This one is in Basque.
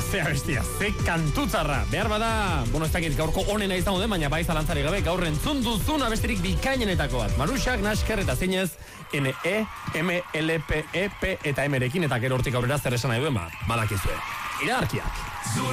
Zea bestia, ze kantutzarra. Behar bada, ez dakit gaurko onena izango den, baina bai zalantzari gabe, gaur entzun duzun abestirik bikainenetako bat. Marusak, Nasker eta zinez, N-E, M-L-P-E-P eta M-rekin, eta gero hortik aurrera zer esan nahi duen, badakizue. Iragarkiak.